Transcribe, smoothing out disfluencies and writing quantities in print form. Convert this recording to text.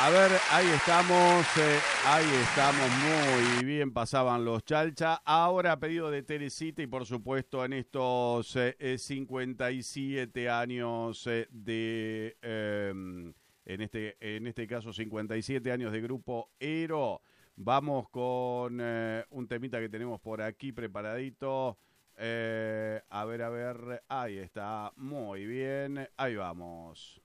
A ver, ahí estamos, muy bien, pasaban los Chalcha. Ahora a pedido de Teresita y por supuesto en estos 57 años en este caso 57 años de Grupo Ero, vamos con un temita que tenemos por aquí preparadito. A ver, ahí está, muy bien, ahí vamos.